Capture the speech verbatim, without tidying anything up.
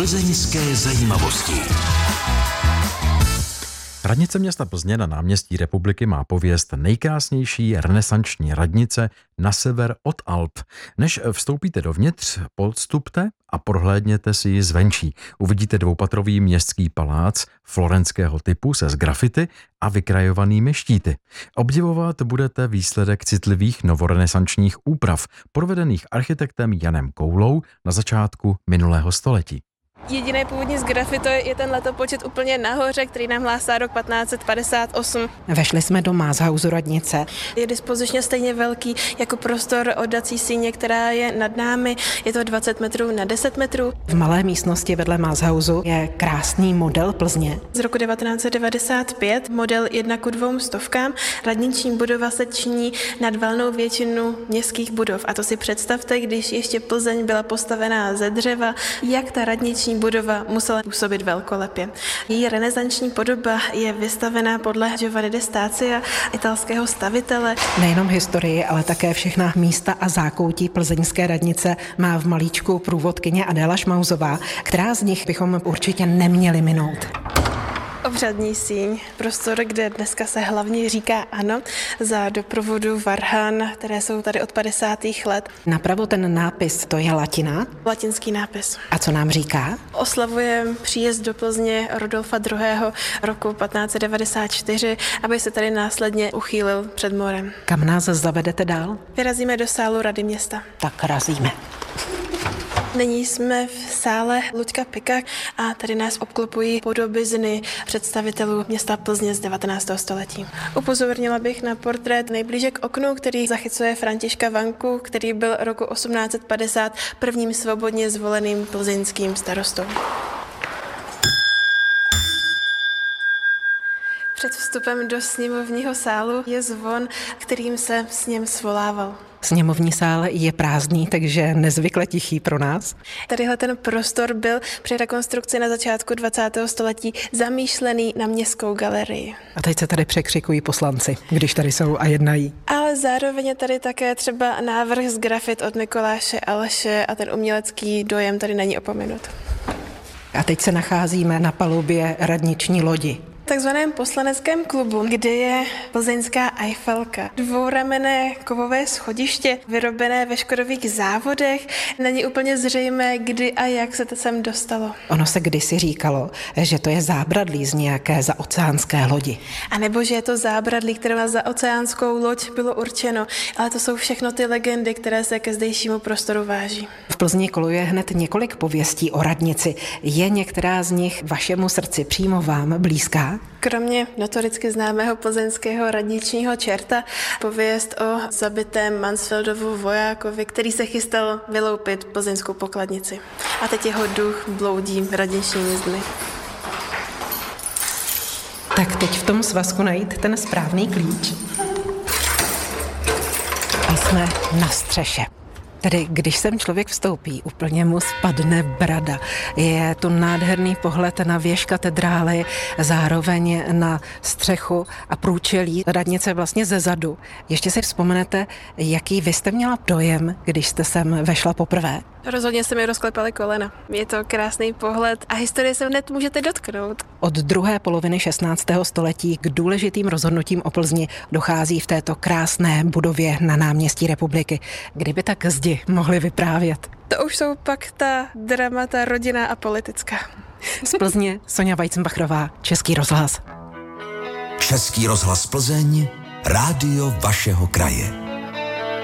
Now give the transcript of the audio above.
Plzeňské zajímavosti. Radnice města Plzně na náměstí Republiky má pověst nejkrásnější renesanční radnice na sever od Alp. Než vstoupíte dovnitř, podstupte a prohlédněte si ji zvenčí. Uvidíte dvoupatrový městský palác florenského typu se sgrafity a vykrajovanými štíty. Obdivovat budete výsledek citlivých novorenesančních úprav, provedených architektem Janem Koulou na začátku minulého století. Jediné původní sgrafito je ten letopočet úplně nahoře, který nám hlásá rok patnáct set padesát osm. Vešli jsme do Mázhausu radnice. Je dispozičně stejně velký jako prostor oddací síně, která je nad námi. Je to dvacet metrů na deset metrů. V malé místnosti vedle Mázhausu je krásný model Plzně. Z roku devatenáct set devadesát pět model jedna ku dvou stovkám. Radniční budova se činí nad valnou většinu městských budov. A to si představte, když ještě Plzeň byla postavená ze dřeva, jak ta radniční budova musela působit velkolepě. Její renesanční podoba je vystavená podle Giovanni de Stazia, italského stavitele. Nejenom historii, ale také všechna místa a zákoutí plzeňské radnice má v malíčku průvodkyně Adéla Šmauzová, která z nich bychom určitě neměli minout. Obřadní síň, prostor, kde dneska se hlavně říká ano, za doprovodu varhan, které jsou tady od padesátých let. Napravo ten nápis, to je latina? Latinský nápis. A co nám říká? Oslavuje příjezd do Plzně Rodolfa druhého. roku patnáct set devadesát čtyři, aby se tady následně uchýlil před morem. Kam nás zavedete dál? Vyrazíme do sálu Rady města. Tak razíme. Nyní jsme v sále Luďka Pika a tady nás obklopují podobizny představitelů města Plzně z devatenáctého století. Upozornila bych na portrét nejblíže k oknu, který zachycuje Františka Vanku, který byl roku osmnáct set padesát prvním svobodně zvoleným plzeňským starostou. Před vstupem do sněmovního sálu je zvon, kterým se sněm svolával. Sněmovní sál je prázdný, takže nezvykle tichý pro nás. Tadyhle ten prostor byl při rekonstrukci na začátku dvacátého století zamýšlený na městskou galerii. A teď se tady překřikují poslanci, když tady jsou a jednají. Ale zároveň je tady také třeba návrh z grafit od Mikuláše Aleše a ten umělecký dojem tady není opomenut. A teď se nacházíme na palubě radniční lodi. V takzvaném poslaneckém klubu, kde je plzeňská Eiffelka. Dvouramenné kovové schodiště, vyrobené ve škodových závodech. Není úplně zřejmé, kdy a jak se to sem dostalo. Ono se kdysi říkalo, že to je zábradlí z nějaké zaoceánské lodi. A nebo že je to zábradlí, které na zaoceánskou loď bylo určeno. Ale to jsou všechno ty legendy, které se ke zdejšímu prostoru váží. V Plzni koluje hned několik pověstí o radnici. Je některá z nich vašemu srdci přímo vám blízká? Kromě notoricky známého plzeňského radničního čerta, pověst o zabitém Mansfeldovu vojákovi, který se chystal vyloupit plzeňskou pokladnici. A teď jeho duch bloudí radničními zdmi. Tak teď v tom svazku najít ten správný klíč. A jsme na střeše. Tedy když sem člověk vstoupí, úplně mu spadne brada. Je tu nádherný pohled na věž katedrály, zároveň na střechu a průčelí radnice vlastně ze zadu. Ještě si vzpomenete, jaký vy jste měla dojem, když jste sem vešla poprvé? Rozhodně se mi rozklepaly kolena. Je to krásný pohled a historie se hned můžete dotknout. Od druhé poloviny šestnáctého století k důležitým rozhodnutím o Plzni dochází v této krásné budově na náměstí Republiky. Kdyby tak zdi mohli vyprávět. To už jsou pak ta dramata rodinná a politická. Z Plzně Sonja Weizenbachrová, Český rozhlas. Český rozhlas Plzeň, rádio vašeho kraje.